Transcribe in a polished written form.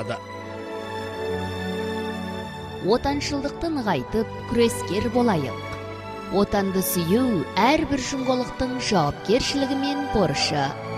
баштады. Отаншылдықты нығайтып, күрескер болайық. Отанды сүйүү әрбір жұрголуктун жоопкерчилиги мен борчу.